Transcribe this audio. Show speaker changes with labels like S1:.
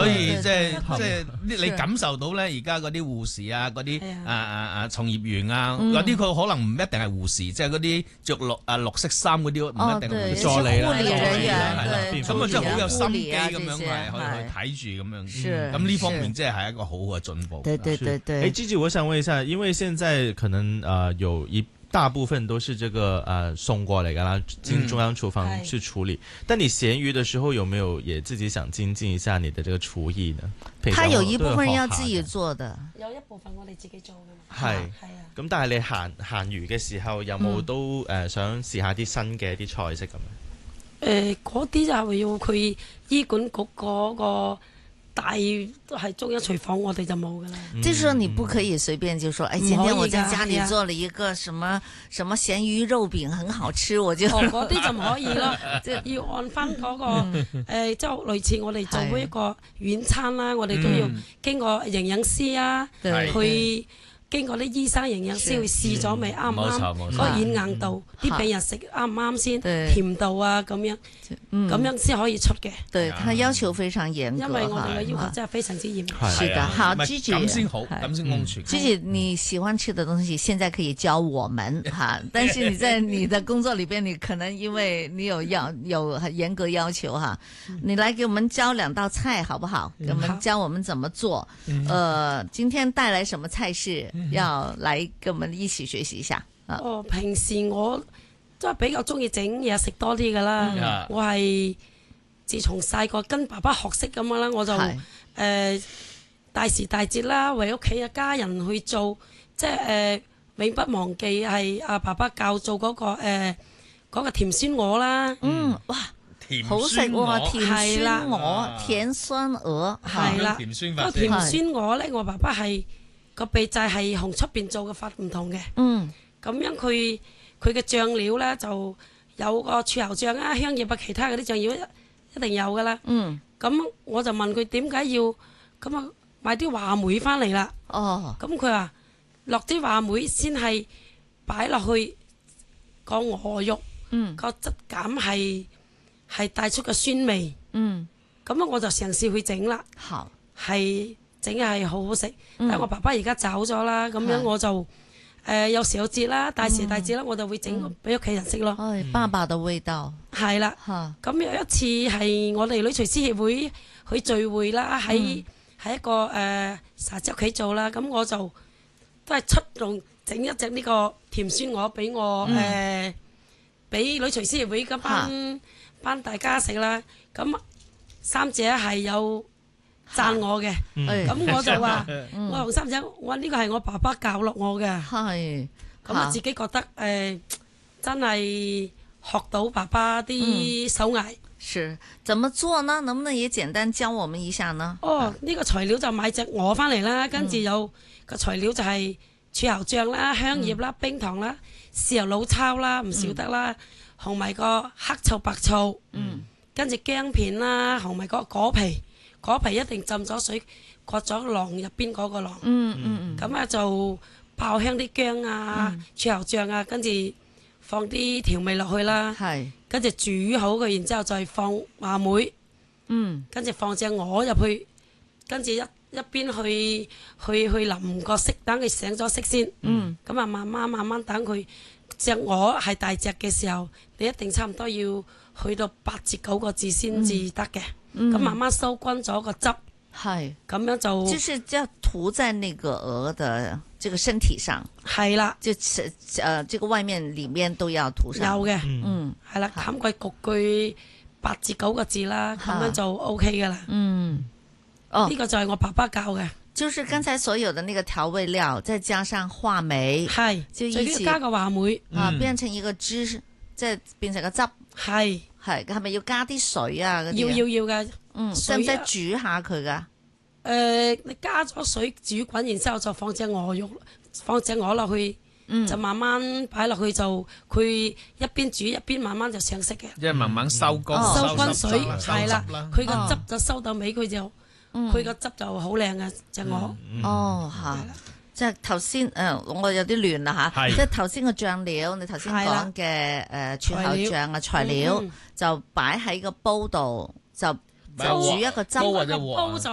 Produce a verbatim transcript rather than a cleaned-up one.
S1: 所以即係即係你感受到咧，而家嗰啲護士啊，嗰啲啊啊啊從業員啊，有啲佢可能唔一定係護士，即係嗰啲着綠啊綠色衫嗰啲唔一定係助理啦，
S2: 護理人員，
S1: 咁啊真係好有心機咁樣係去去睇住咁樣，咁呢方面即係係一個好嘅進步。
S2: 對對對對。
S3: 誒，Gigi，我想問一下，因為現在可能啊有一大部分都是這個呃送過嚟噶啦，進中央廚房去處理。嗯、但你閒餘的時候有沒有也自己想精進一下你的這個廚藝呢？
S2: 他有一部分要自己做的，
S4: 有一部分我哋自己做嘅。
S3: 係
S4: 係啊。
S3: 咁但係你閒閒餘嘅時候有冇都誒、嗯呃、想試下啲新嘅啲菜式咁樣？
S4: 誒，嗰啲就係要佢醫管局嗰個。大都係中央廚房，我哋就冇噶啦。
S2: 就是說你不可以隨便就說，誒、嗯哎，今天我在家裏做了一個什麼什麼鹹魚肉餅，很好吃，我就
S4: 嗰啲就唔可以咯。即係要按翻嗰、那個誒，即係、呃、類似我哋做每一個軟餐啦，我哋都要經過營養師啊去。經過啲醫生營養師去試咗未啱唔啱？嗰個軟硬度，啲病人食啱唔啱先，甜度啊咁樣，咁樣先可以出嘅。
S2: 對，他要求非常嚴格，
S4: 因為我哋嘅要求真係非常之嚴格。
S2: 是的，好，Gigi，
S1: 咁先好，咁先安全。
S2: Gigi，你喜歡吃的東西，現在可以教我們哈，但是你在你的工作裏邊，你可能因為你有要有嚴格要求哈，你來給我們教兩道菜好不好？給我們教我們怎麼做。呃，今天帶來什麼菜式？要嚟跟我們一起學習一下。
S4: 哦，平時我都係比較中意整嘢食多啲噶啦。嗯、我係自從細個跟爸爸學識咁樣啦，我就誒是、呃、大時大節啦，為屋企嘅家人去做，即係誒、呃、永不忘記係阿爸爸教做嗰、那個誒嗰、呃那個甜酸鵝啦。
S2: 嗯，哇！好食喎，甜酸鵝、甜酸鵝
S4: 係啦。個甜酸鵝咧，我爸爸係。個秘製係同出邊做嘅法唔同嘅，嗯，咁樣佢佢嘅醬料咧就有個柱侯醬啊、香葉啊，其他嗰啲醬料一一定有噶啦，嗯，咁我就問佢點解要咁啊買啲話梅翻嚟啦，哦，咁佢話落啲話梅先係擺落去個鵝肉，嗯，個質感係係帶出個酸味，嗯，咁啊我就嘗試去整啦，好，係。整係好好食，但係我爸爸而家走咗啦，咁樣我就誒有時有節啦，大時大節啦，我就會整俾屋企人食咯。
S2: 爸爸的味道
S4: 係啦，咁有一次係我哋女廚師協會去聚會啦，喺喺一個誒茶姐屋企做啦，咁我就都係出動整一隻呢個甜酸鵝俾我誒，俾女廚師協會嗰班班大家食啦。咁三姐係有讚我嘅，咁我就話我同三姐，我話呢個係我爸爸教落我嘅，係，咁我自己覺得誒真係學到爸爸啲手藝。
S2: 是，怎麼做呢？能不能也簡單教我們一下呢？
S4: 哦，呢個材料就買隻鵝翻嚟啦，跟住有個材料就係柱侯醬啦、香葉啦、冰糖啦、豉油老抽啦，唔少得啦，同埋個黑醋白醋，嗯，跟住薑片啦，同埋個果皮。果皮一定浸咗水，割咗囊入邊嗰個囊。嗯嗯嗯。咁啊就爆香啲薑啊、柱侯醬啊，跟住放啲調味落去啦。係。跟住煮好佢，然之後再放話梅。嗯。跟住放隻鵝入去，跟住一一邊去去去淋個色，等佢醒咗色先。嗯。咁啊，慢慢慢慢等佢隻鵝係大隻嘅時候，你一定差唔多要去到八至九個字先至得嘅。咁慢慢收均咗個汁，係咁樣就，
S2: 就是要塗在那個鵝的這個身體上，
S4: 係啦，
S2: 就誒，呃，這個外面裏面都要塗上，
S4: 有嘅，嗯，係啦，冚佢焗佢八至九個字啦，咁樣就 O K 噶啦，嗯，哦，呢個就係我爸爸教嘅，
S2: 就是剛才所有的那個調味料，再加上話梅，係，就一起
S4: 加個話梅
S2: 啊，變成一個汁，即係變成個汁，係。係，係咪要加啲水啊？嗰啲
S4: 要要要嘅，
S2: 嗯，使唔使煮下佢噶？
S4: 誒，你加咗水煮滾，然之後就放隻鵝肉，放隻鵝落去，就慢慢擺落去，就佢一邊煮一邊慢慢就上色嘅。
S1: 即係慢慢收乾，
S4: 收乾水，係啦，佢個汁就收到尾，佢就佢個汁就好靚嘅隻鵝。
S2: 哦，嚇。即係頭先，誒，我有啲亂啦嚇。即係頭先個醬料，你頭先講嘅誒柱侯醬嘅材料，就擺喺個煲度，就就煮一個汁。